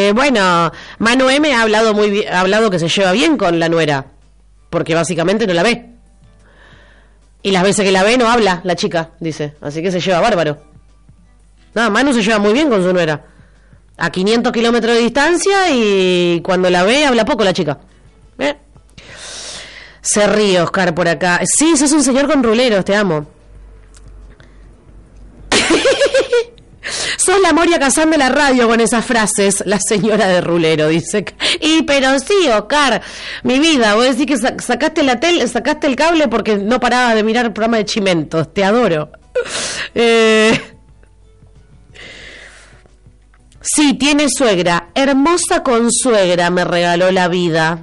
Bueno, Manu M ha hablado ha hablado que se lleva bien con la nuera, porque básicamente no la ve. Y las veces que la ve no habla la chica, dice. Así que se lleva bárbaro. No, Manu se lleva muy bien con su nuera. A 500 kilómetros de distancia y cuando la ve habla poco la chica. Se ríe Oscar por acá. Sí, sos un señor con ruleros, te amo. Sos la Moria Kazan de la radio con esas frases, la señora de rulero, dice. Y pero sí, Oscar, mi vida, vos decís que sacaste el cable porque no paraba de mirar el programa de Chimentos, te adoro. Sí, tiene suegra, hermosa consuegra me regaló la vida.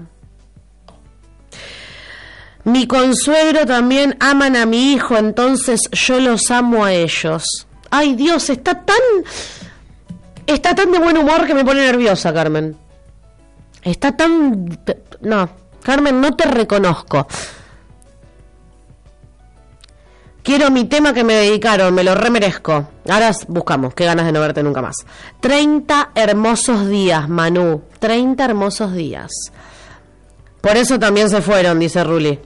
Mi consuegro también aman a mi hijo, entonces yo los amo a ellos. Ay, Dios, está tan de buen humor que me pone nerviosa, Carmen. No, Carmen, no te reconozco. Quiero mi tema que me dedicaron, me lo remerezco. Ahora buscamos, qué ganas de no verte nunca más. 30 hermosos días, Manu. 30 hermosos días. Por eso también se fueron, dice Ruli.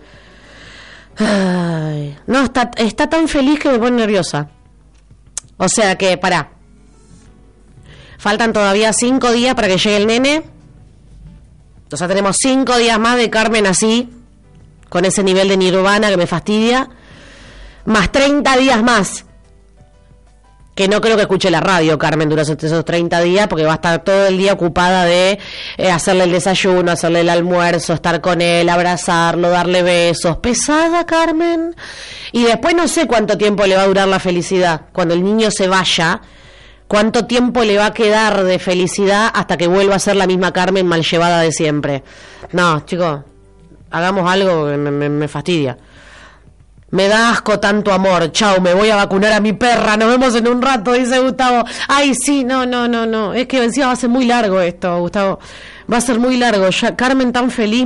Ay, no, está tan feliz que me pone nerviosa. O sea que, pará. Faltan todavía 5 días para que llegue el nene. O sea, tenemos 5 días más de Carmen así, con ese nivel de nirvana que me fastidia. Más 30 días más. Que no creo que escuche la radio, Carmen, durante esos 30 días, porque va a estar todo el día ocupada de hacerle el desayuno, hacerle el almuerzo, estar con él, abrazarlo, darle besos. Pesada, Carmen. Y después no sé cuánto tiempo le va a durar la felicidad. Cuando el niño se vaya, cuánto tiempo le va a quedar de felicidad hasta que vuelva a ser la misma Carmen mal llevada de siempre. No, chicos, hagamos algo que me fastidia. Me da asco tanto amor. Chau, me voy a vacunar a mi perra. Nos vemos en un rato, dice Gustavo. Ay, sí, no. Es que encima va a ser muy largo esto, Gustavo. Va a ser muy largo. Ya Carmen tan feliz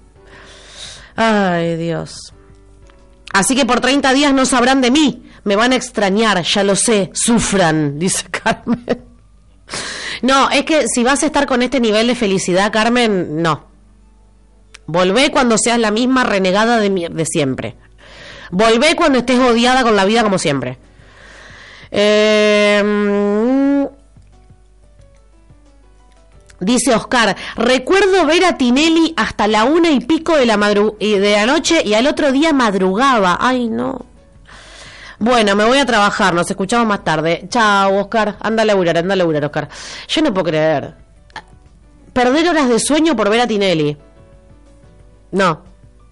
Ay, Dios. Así que por 30 días no sabrán de mí. Me van a extrañar, ya lo sé. Sufran, dice Carmen. No, es que si vas a estar con este nivel de felicidad, Carmen, no. Volvé cuando seas la misma renegada de siempre. Volvé cuando estés odiada con la vida como siempre. Dice Oscar, recuerdo ver a Tinelli hasta la 1:00 de la noche y al otro día madrugaba. Ay, no. Bueno, me voy a trabajar, nos escuchamos más tarde. Chao, Oscar. Anda a laburar, Oscar. Yo no puedo creer. Perder horas de sueño por ver a Tinelli. No.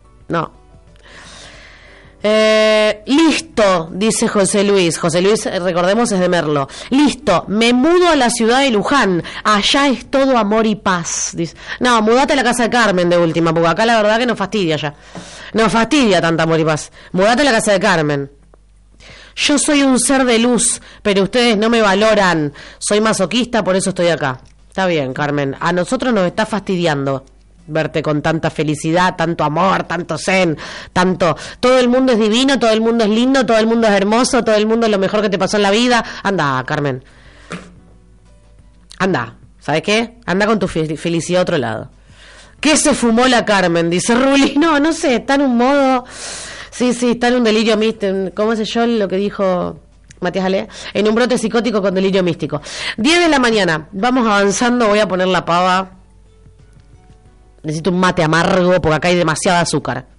Listo, dice José Luis. José Luis, recordemos, es de Merlo. Listo, me mudo a la ciudad de Luján. Allá es todo amor y paz. Dice. No, mudate a la casa de Carmen de última, porque acá la verdad que nos fastidia ya. Nos fastidia tanta amor y paz. Mudate a la casa de Carmen. Yo soy un ser de luz, pero ustedes no me valoran. Soy masoquista, por eso estoy acá. Está bien, Carmen. A nosotros nos está fastidiando verte con tanta felicidad, tanto amor, tanto zen, tanto... Todo el mundo es divino, todo el mundo es lindo, todo el mundo es hermoso, todo el mundo es lo mejor que te pasó en la vida. Anda, Carmen. Anda. ¿Sabes qué? Anda con tu felicidad a otro lado. ¿Qué se fumó la Carmen? Dice Ruli. No sé, está en un modo... Sí, está en un delirio místico. ¿Cómo sé yo lo que dijo Matías Alea? En un brote psicótico con delirio místico. 10 de la mañana. Vamos avanzando, voy a poner la pava. Necesito un mate amargo porque acá hay demasiada azúcar.